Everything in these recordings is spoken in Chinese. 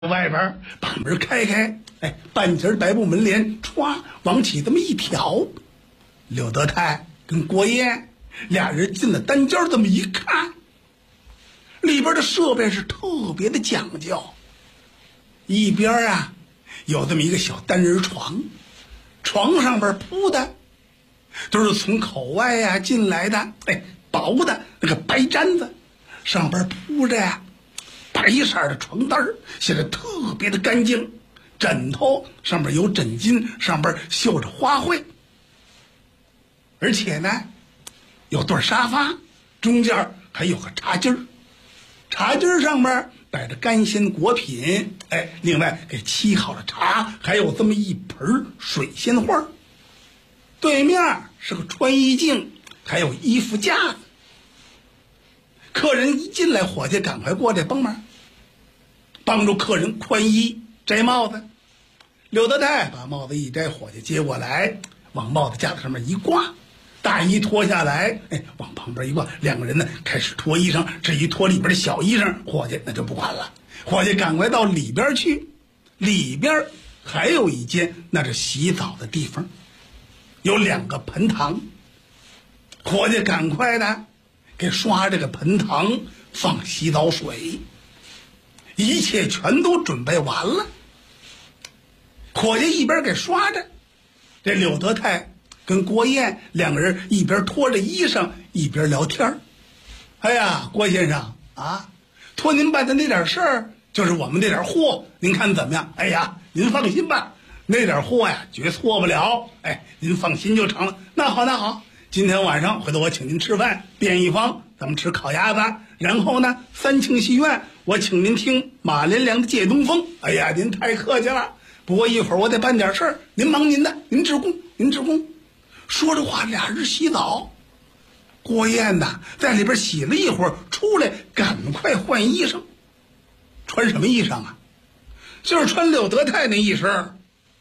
外边把门开开，半截白布门帘歘往起这么一挑，柳德泰跟郭燕俩人进了单间，这么一看，里边的设备是特别的讲究。一边啊有这么一个小单人床，床上边铺的都是从口外呀进来的薄的那个白毡子，上边铺着呀白色的床单，显得特别的干净。枕头上面有枕巾，上边绣着花卉。而且呢有对沙发，中间还有个茶几儿，茶几儿上面摆着干鲜果品，另外给沏好了茶，还有这么一盆水仙花。对面是个穿衣镜，还有衣服架子。客人一进来，伙计赶快过来帮助客人宽衣摘帽子。柳德泰把帽子一摘，伙计接过来，往帽子架子上面一挂，大衣脱下来，往旁边一挂，两个人呢开始脱衣裳。至于脱里边的小衣裳，伙计那就不管了，伙计赶快到里边去。里边还有一间，那是洗澡的地方，有2个盆塘，伙计赶快的给刷这个盆塘，放洗澡水，一切全都准备完了。伙计一边给刷着，这柳德泰跟郭燕两个人一边脱着衣裳一边聊天。郭先生啊，托您办的那点事儿，就是我们那点货，您看怎么样？您放心吧，那点货呀绝错不了，您放心就成了。那好，今天晚上回头我请您吃饭，便宜坊咱们吃烤鸭子，然后呢三庆戏院我请您听马连良的借东风。您太客气了，不过一会儿我得办点事儿，您忙您的，您职工。说着话，俩人洗澡。郭燕呐在里边洗了一会儿，出来赶快换衣裳。穿什么衣裳啊？就是穿柳德泰那一身。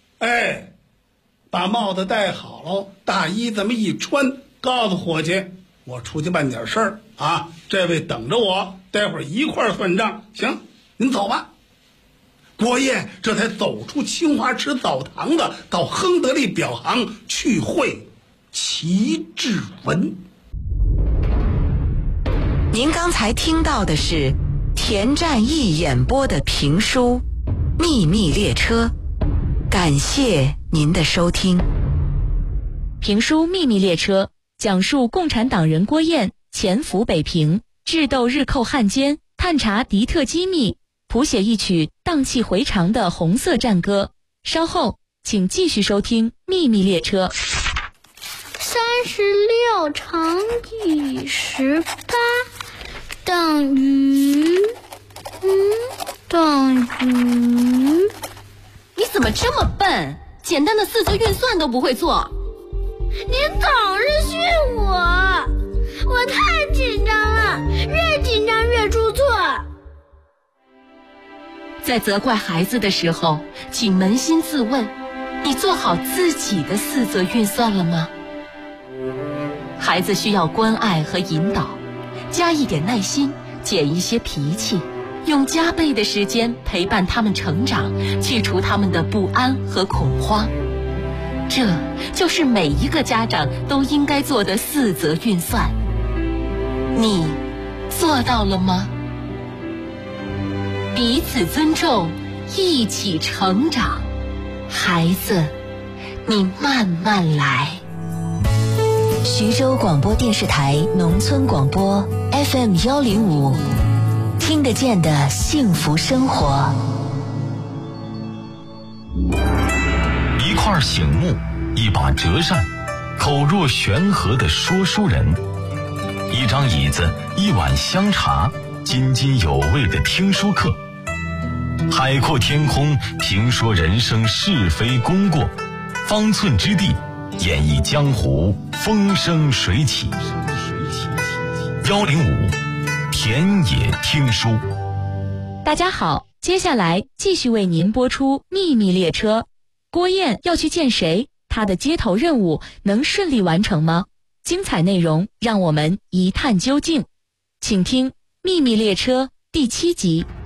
把帽子戴好了，大衣这么一穿，告诉伙计我出去办点事儿啊，这位等着我，待会儿一块儿算账。行，您走吧。郭燕这才走出清华池澡堂子，到亨德利表行去会齐志文。 您刚才听到的是田占义演播的评书《秘密列车》，感谢您的收听。 评书《秘密列车》讲述共产党人郭燕潜伏北平，智斗日寇汉奸，探查敌特机密，谱写一曲荡气回肠的红色战歌。稍后请继续收听《秘密列车》。 36乘以18等于你怎么这么笨？简单的4则运算都不会做。 您总是训我太紧张了，越紧张越出错。 在责怪孩子的时候，请扪心自问，你做好自己的4则运算了吗？孩子需要关爱和引导，加一点耐心，减一些脾气，用加倍的时间陪伴他们成长，去除他们的不安和恐慌。这就是每一个家长都应该做的4则运算。你做到了吗？彼此尊重，一起成长。孩子，你慢慢来。 徐州广播电视台农村广播 FM105，听得见的幸福生活。 一块醒木，一把折扇，口若悬河的说书人，一张椅子，一碗香茶，津津有味的听书课。海阔天空，评说人生是非功过，方寸之地，演绎江湖风生水起。105田野听书。 大家好，接下来继续为您播出秘密列车。郭燕要去见谁？她的接头任务能顺利完成吗？精彩内容让我们一探究竟。请听秘密列车第7集。